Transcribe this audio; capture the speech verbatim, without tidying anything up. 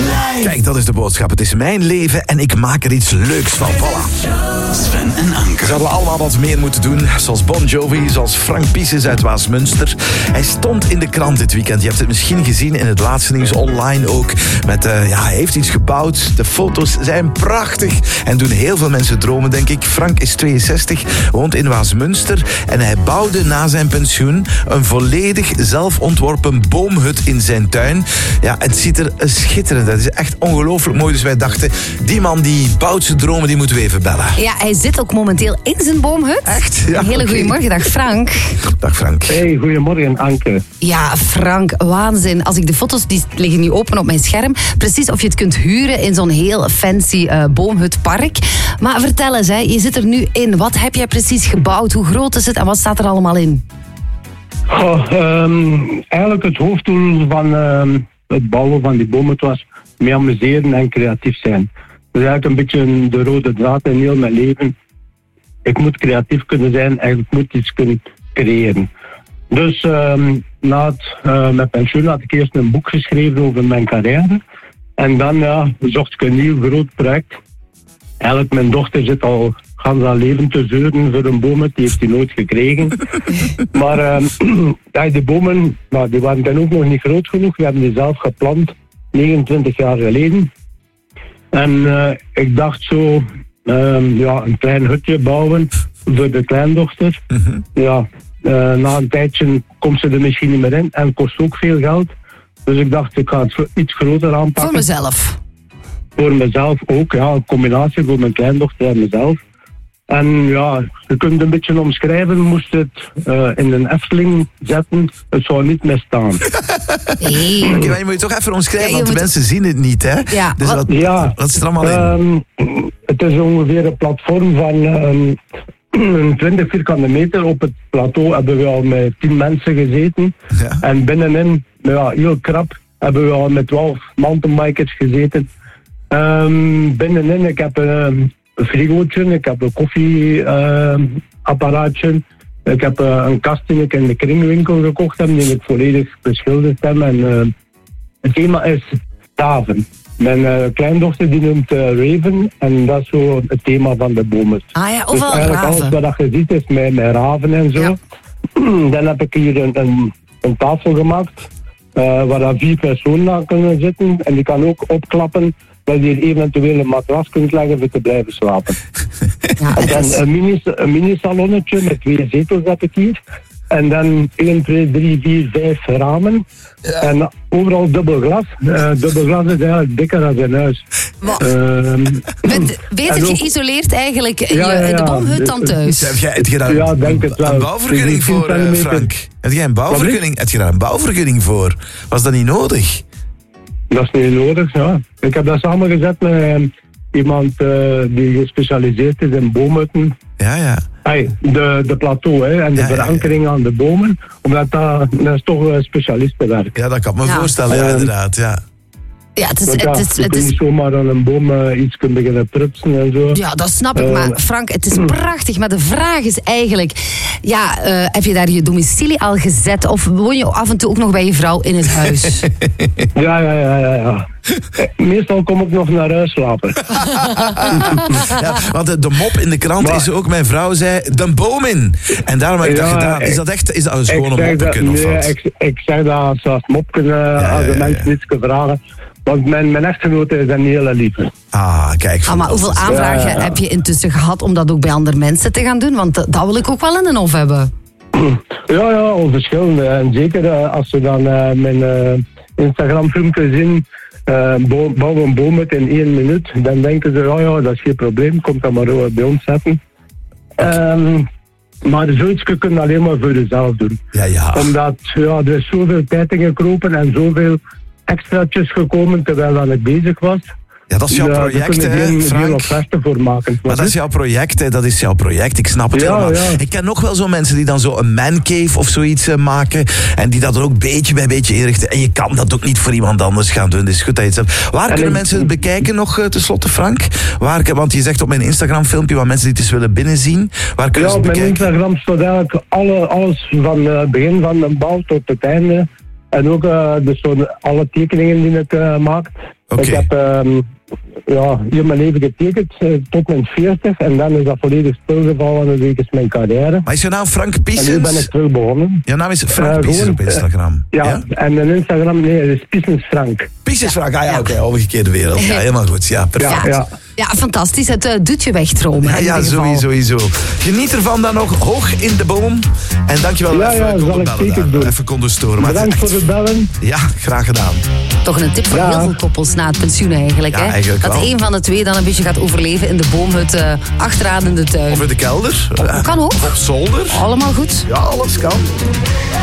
Kijk, dat is de boodschap. Het is mijn leven en ik maak er iets leuks van. Voilà. Sven en Anke. Ze hadden allemaal wat meer moeten doen. Zoals Bon Jovi, zoals Frank Piesens uit Waasmunster. Hij stond in de krant dit weekend. Je hebt het misschien gezien in het laatste nieuws online ook. Met, uh, ja, hij heeft iets gebouwd. De foto's zijn prachtig. En doen heel veel mensen dromen, denk ik. Frank is tweeënzestig, woont in Waasmunster. En hij bouwde na zijn pensioen een volledig zelfontworpen boomhut in zijn tuin. Ja, het ziet er schitterend uit. Het is echt ongelooflijk mooi. Dus wij dachten, die man die bouwt zijn dromen, die moeten we even bellen. Ja, hij zit ook momenteel in zijn boomhut. Echt? Ja, Een hele okay. goeiemorgen, dag Frank. Dag Frank. Hey, goedemorgen Anke. Ja, Frank, waanzin. Als ik de foto's, die liggen nu open op mijn scherm. Precies of je het kunt huren in zo'n heel fancy uh, boomhutpark. Maar vertel eens, hè, je zit er nu in. Wat heb jij precies gebouwd? Hoe groot is het en wat staat er allemaal in? Goh, um, eigenlijk het hoofddoel van um, het bouwen van die boomhut was mee amuseren en creatief zijn. Dat is eigenlijk een beetje de rode draad in heel mijn leven. Ik moet creatief kunnen zijn en ik moet iets kunnen creëren. Dus um, na het, uh, mijn pensioen had ik eerst een boek geschreven over mijn carrière. En dan ja, zocht ik een nieuw groot project. Eigenlijk, mijn dochter zit al gans haar leven te zeuren voor een boom. Die heeft hij nooit gekregen. Maar um, ja, die bomen nou, die waren dan ook nog niet groot genoeg. We hebben die zelf geplant, negenentwintig jaar geleden. En uh, ik dacht zo, um, ja, een klein hutje bouwen voor de kleindochter. Mm-hmm. Ja, uh, na een tijdje komt ze er misschien niet meer in en kost ook veel geld. Dus ik dacht, ik ga het iets groter aanpakken. Voor mezelf? Voor mezelf ook, ja, een combinatie voor mijn kleindochter en mezelf. En ja, je kunt het een beetje omschrijven, moest het uh, in een Efteling zetten, het zou niet meer staan. Nee. Okay, maar je moet je toch even omschrijven, ja, want de moet... mensen zien het niet, hè? Ja, dus wat, wat, ja, wat is er allemaal in? Um, het is ongeveer een platform van um, twintig vierkante meter. Op het plateau hebben we al met tien mensen gezeten. Ja. En binnenin, ja, heel krap, hebben we al met twaalf mountainbikers gezeten. Um, binnenin, ik heb een... Een frigootje, ik heb een koffieapparaatje. Uh, ik heb uh, een kast die ik in de kringwinkel gekocht heb, die ik volledig beschilderd heb. En uh, het thema is raven. Mijn uh, kleindochter die noemt uh, Raven en dat is zo het thema van de bomen. Ah ja, dus eigenlijk raven. alles wat je ziet is met, met raven en zo. Ja. Dan heb ik hier een, een, een tafel gemaakt uh, waar daar vier personen aan kunnen zitten. En die kan ook opklappen. Dat je hier eventueel een matras kunt leggen voor te blijven slapen. Ja, en dan is... een, mini, een mini-salonnetje met twee zetels heb ik hier. En dan één, twee, drie, vier, vijf ramen. Ja. En overal dubbel glas. Uh, dubbel glas is eigenlijk dikker dan zijn huis. Uh, Met, beter ook, geïsoleerd eigenlijk in ja, ja, ja. de boomhut dan thuis. Heb jij, heb je daar ja, denk het wel. een bouwvergunning voor, uh, Frank? Heb jij een bouwvergunning, heb je daar een bouwvergunning voor? Was dat niet nodig? Dat is niet nodig, ja. Ik heb dat samengezet met uh, iemand uh, die gespecialiseerd is in boomhutten. Ja, ja. Hey, de, de plateau hè, en de ja, verankering ja, ja. aan de bomen. Omdat dat, dat is toch uh, specialistenwerk. Ja, dat kan ik me ja. voorstellen, ja, inderdaad, ja. Ja, het is... Want, ja, het is, je het kunt is... niet zomaar aan een boom uh, iets kunnen beginnen prutsen en zo. Ja, dat snap ik. Uh, maar Frank, het is prachtig. Maar de vraag is eigenlijk... Ja, uh, heb je daar je domicilie al gezet? Of woon je af en toe ook nog bij je vrouw in het huis? Ja, ja, ja, ja. ja. Meestal kom ik nog naar huis slapen. Ja, want de, de mop in de krant maar, is ook, mijn vrouw zei, de boom in. En daarom heb ik ja, dat gedaan. Is dat echt is dat een schone moppeken of wat? Nee, ik, ik zeg dat als, als mopken, ja, als de ja, mensen ja. iets kunnen vragen. Want mijn, mijn echtgenote is een hele lieve. Ah, kijk. Ah, maar hoeveel aanvragen ja, ja. heb je intussen gehad om dat ook bij andere mensen te gaan doen? Want dat wil ik ook wel in een hof hebben. Ja, ja, al verschillende. En zeker uh, als ze dan uh, mijn uh, Instagram-filmpje zien... Uh, bouw een boom met in één minuut, dan denken ze, oh ja, dat is geen probleem, komt dat maar uh, bij ons zetten. Um, maar zoiets kun je alleen maar voor jezelf doen. Ja, ja. Omdat ja, er is zoveel tijd ingekropen en zoveel extraatjes gekomen terwijl ik bezig was. Ja, dat is jouw project, ja, hè, Frank? Voor maken. Maar dat is jouw project, hè? Dat is jouw project. Ik snap het ja, helemaal. Ja. Ik ken nog wel zo mensen die dan zo een mancave of zoiets uh, maken. En die dat er ook beetje bij beetje inrichten. En je kan dat ook niet voor iemand anders gaan doen. Het is goed dat je het hebt. Waar en kunnen ik... mensen het bekijken nog, uh, tenslotte, Frank? Waar, want je zegt op mijn Instagram-filmpje, waar mensen die het eens willen binnenzien. Waar kunnen ja, ze het bekijken? Op mijn Instagram staat eigenlijk alle, alles van het uh, begin van de bouw tot het einde. En ook uh, dus zo alle tekeningen die ik uh, maak. Okay. Ik heb um, ja, heel mijn leven getekend uh, tot mijn veertig en dan is dat volledig stilgevallen en dus is mijn carrière. Maar is je naam Frank En Piesens? nu ben ik terug begonnen. Je naam is Frank Uh, Piesens gewoon, op Instagram. Ja, ja? en mijn Instagram, nee, het is Piesens Frank. Piesens Frank, ah ja, oké, okay, omgekeerde wereld. Ja, helemaal goed. Ja, perfect. Ja, Ja. ja, fantastisch. Het uh, doet je wegdromen. Ja, in ja ieder geval. sowieso, sowieso. Geniet ervan dan nog hoog in de boom. En dankjewel Ja, even ja, konden zal ik bellen zeker daar. doen. Even konden storen. Maar Bedankt het voor is echt- het bellen. Ja, graag gedaan. Toch een tip voor Ja. heel veel koppels na het pensioen eigenlijk. Ja, hè? eigenlijk dat wel. één van de twee dan een beetje gaat overleven in de boomhut uh, achteraan in de tuin. Of in de kelder. Kan ook. Op zolder. Allemaal goed. Ja, alles kan.